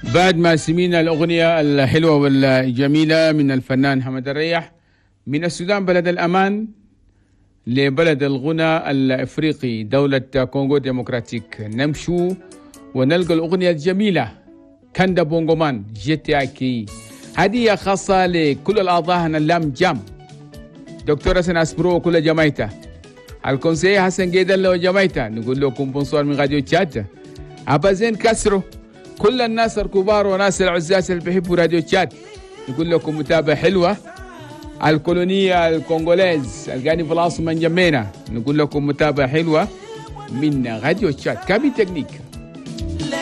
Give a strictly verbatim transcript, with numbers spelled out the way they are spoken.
بعد ما سمينا الأغنية الحلوة والجميلة من الفنان حمد الريح من السودان بلد الأمان لبلد الغنى الأفريقي دولة كونغو ديمقراطيك، نمشو ونلقى الأغنية الجميلة كاندا بونغومان جيتي أكي، هدية خاصة لكل الأعضاء اللام جام، دكتور حسن أسبرو وكل جماعته، الكونسي حسن جيدل وجماعته، نقول لكم بونسوار من راديو تشاد، أبازين كسرو كل الناس الكبار وناس العزاز اللي بيحبوا راديو تشاد، نقول لكم متابعة حلوة. الكولونية الكونغوليز القاني في العاصمة جمينا، نقول لكم متابعة حلوة من راديو تشاد. كابي تكنيك.